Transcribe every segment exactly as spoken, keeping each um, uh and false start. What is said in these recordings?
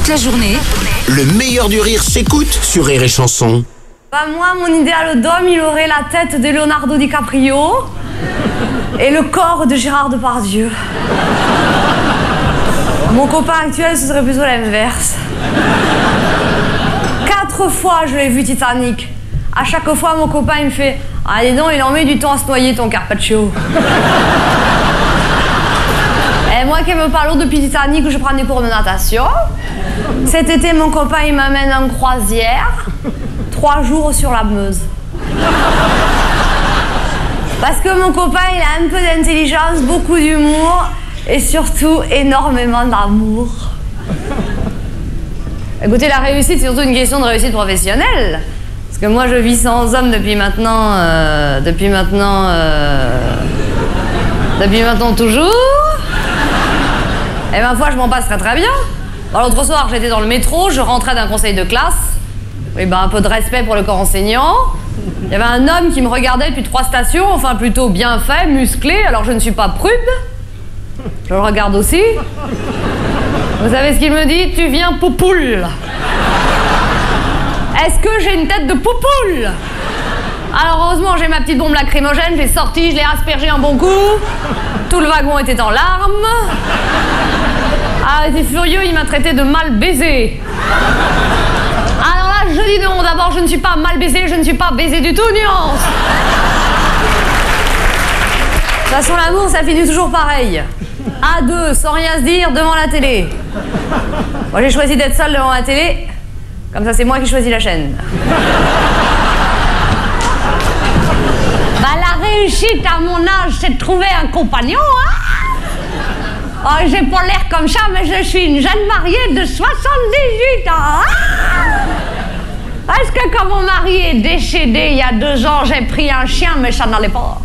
Toute la journée, le meilleur du rire s'écoute sur Rire et Chanson. Bah moi, mon idéal d'homme, il aurait la tête de Leonardo DiCaprio et le corps de Gérard Depardieu. Mon copain actuel, ce serait plutôt l'inverse. Quatre fois, je l'ai vu Titanic. À chaque fois, mon copain, il me fait « Ah, dis donc, il en met du temps à se noyer, ton Carpaccio. » Et moi qui me parle depuis Titanic, où je prends des cours de natation. Cet été, mon copain, il m'amène en croisière. Trois jours sur la Meuse. Parce que mon copain, il a un peu d'intelligence, beaucoup d'humour et surtout énormément d'amour. Écoutez, la réussite, c'est surtout une question de réussite professionnelle. Parce que moi, je vis sans homme depuis maintenant... Euh, depuis maintenant... Euh, depuis maintenant toujours. Et ma foi, je m'en passe très très bien. Bon, l'autre soir, j'étais dans le métro, je rentrais d'un conseil de classe. Oui, ben, un peu de respect pour le corps enseignant. Il y avait un homme qui me regardait depuis trois stations, enfin plutôt bien fait, musclé, alors je ne suis pas prude. Je le regarde aussi. Vous savez ce qu'il me dit? Tu viens poupoule. Est-ce que j'ai une tête de poupoule? Alors heureusement, j'ai ma petite bombe lacrymogène, j'ai sorti, je l'ai aspergé un bon coup. Tout le wagon était en larmes. Ah, il était furieux, il m'a traité de mal baisé. Alors là, je dis non, d'abord, je ne suis pas mal baisé, je ne suis pas baisé du tout, nuance. De toute façon, l'amour, ça finit toujours pareil. À deux, sans rien se dire, devant la télé. Moi, j'ai choisi d'être seule devant la télé. Comme ça, c'est moi qui choisis la chaîne. Bah, la réussite à mon âge, c'est de trouver un compagnon, hein. Oh, j'ai pas l'air comme ça, mais je suis une jeune mariée de soixante-dix-huit ans. Hein? Parce que quand mon mari est décédé il y a deux ans, j'ai pris un chien, mais ça n'allait pas.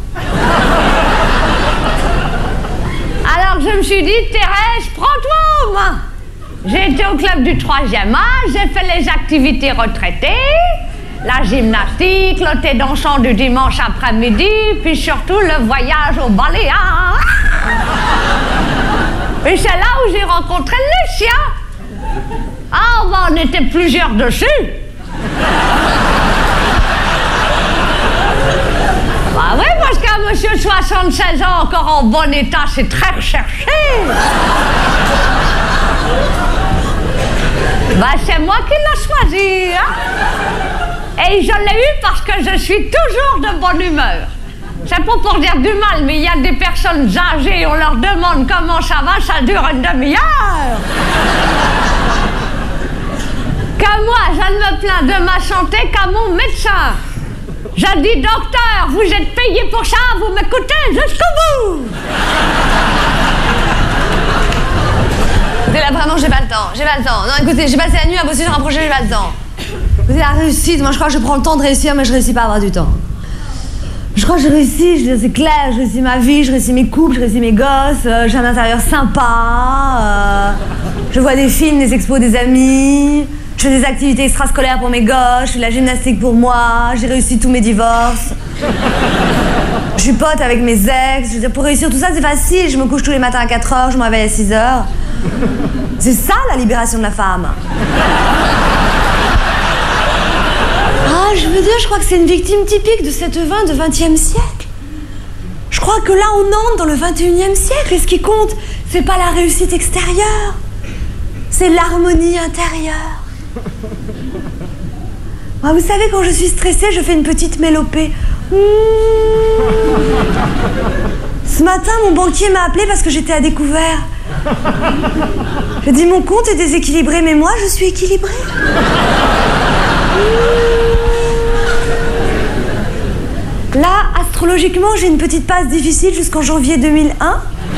Alors je me suis dit, Thérèse, prends-toi en main. J'ai été au club du troisième âge, j'ai fait les activités retraitées, la gymnastique, le thé dansant du dimanche après-midi, puis surtout le voyage au Baléares. Et c'est là où j'ai rencontré Lucia. Ah, bah, on était plusieurs dessus. Bah oui, parce qu'un monsieur de soixante-seize ans encore en bon état, c'est très recherché. Bah, c'est moi qui l'ai choisi, hein. Et je l'ai eu parce que je suis toujours de bonne humeur. C'est pas pour dire du mal, mais il y a des personnes âgées, on leur demande comment ça va, ça dure une demi-heure. Que moi, je ne me plains de ma santé qu'à mon médecin. Je dis, docteur, vous êtes payé pour ça, vous m'écoutez jusqu'au bout. Écoutez, là, vraiment, j'ai pas le temps, j'ai pas le temps. Non, écoutez, j'ai passé la nuit à bosser sur un projet, j'ai pas le temps. Écoutez, la réussite, moi, je crois que je prends le temps de réussir, mais je réussis pas à avoir du temps. Je crois que je réussis, je- c'est clair, je réussis ma vie, je réussis mes couples, je réussis mes gosses, euh, j'ai un intérieur sympa, euh, je vois des films, des expos, des amis, je fais des activités extrascolaires pour mes gosses, je fais de la gymnastique pour moi, j'ai réussi tous mes divorces. Je suis pote avec mes ex, je veux dire, pour réussir tout ça c'est facile, je me couche tous les matins à quatre heures, je me réveille à six heures. C'est ça la libération de la femme. Ah, je veux dire, je crois que c'est une victime typique de cette vin de vingtième siècle. Je crois que là, on entre dans le vingt et unième siècle, et ce qui compte, c'est pas la réussite extérieure, c'est l'harmonie intérieure. Ah, vous savez, quand je suis stressée, je fais une petite mélopée. Mmh. Ce matin, mon banquier m'a appelé parce que j'étais à découvert. Je dis, mon compte est déséquilibré, mais moi, je suis équilibrée. Là, astrologiquement, j'ai une petite passe difficile jusqu'en janvier deux mille un.